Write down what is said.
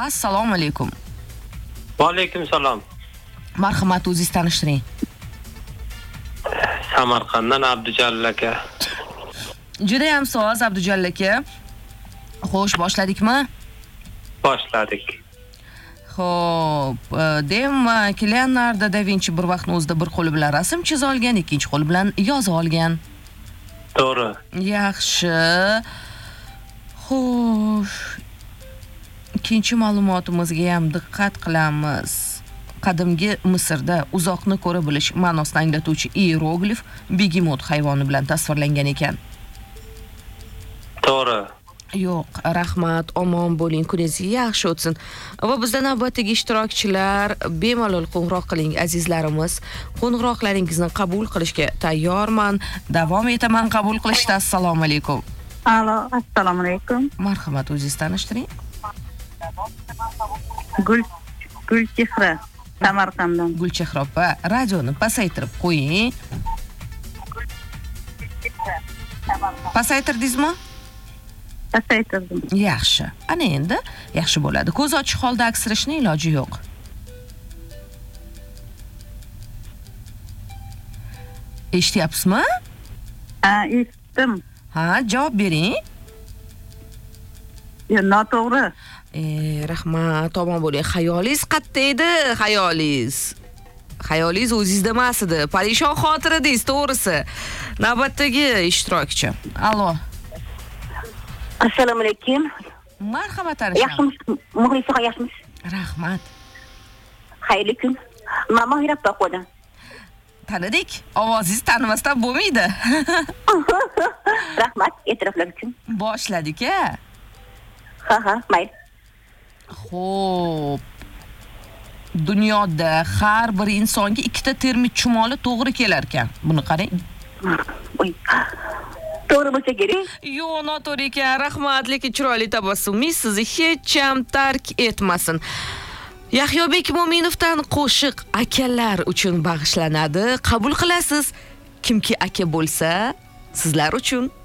Assalomu alaykum. Va alaykum salom. Marhamat, o'zingiz tanishtiring. Samarqanddan Abdujalil aka. Juda ham so'z Abdujalil aka. Xo'sh, boshladikmi? Boshladik. Xo'p, demak, Leonardo da Vinci bir vaqtning o'zida bir qo'li bilan rasm chiza olgan, ikkinchi qo'li bilan yoza olgan. To'g'ri. Yaxshi. Xo'sh. Ikkinchi ma'lumotimizga ham diqqat qilamiz. Qadimgi Misrda uzoqni ko'ra bilish ma'nosini anglatuvchi hieroglif begemot hayvoni bilan tasvirlangan ekan. To'g'ri. Yo'q, rahmat, omon bo'ling, kuningiz yaxshi o'tsin. Va bizdan navbatdagi ishtirokchilar bemalol qo'ng'iroq qiling azizlarimiz. Qo'ng'iroqlaringizni qabul qilishga tayyorman. Davom etaman qabul qilishda. Assalomu alaykum. Alo, assalomu alaykum. Marhamat, o'zingiz tanishtiring. Gulchehra, Samarqanddan. Gulchehra opa, radioni pasaytirib qo'ying. Pasaytirdingizmi? Pasaytirdim. Yaxshi. Ana endi yaxshi bo'ladi. Ko'z ochiq holda aksirishning iloji yo'q. Eshityapsizmi? Ha, eshitdim. Ha, javob bering. Noto'g'ri. Rahmat, omon bo'ling. Xayolingiz qayerda edi? Xayolingiz o'zingizda emas edi. Parishon xotira deysiz, to'g'risi. Navbatdagi ishtirokchi. Allo. Assalomu alaykum. Marhamat, Arishon. Yaxshimisiz? Muxlislar yaxshimisiz? Rahmat. Xayrli kun. Men Mohira To'qo'dan. Tanidik. Ovozingiz tanimasdan bo'lmaydi. Rahmat, e'tiroflar uchun. Boshladik-a? Ha, mayli. Xo'p. Dunyoda har bir insonga ikkita termit chumoli to'g'ri kelar ekan. Buni qarang. Voy. To'g'ri bo'lsa kerak. Yo'q, noto'g'ri ekan. Rahmat, lekin chiroyli tabassumingiz sizni hech ham tark etmasin. Yahyobek Mo'minovdan qo'shiq akalar uchun bag'ishlanadi. Qabul qilasiz. Kimki aka bo'lsa, sizlar uchun.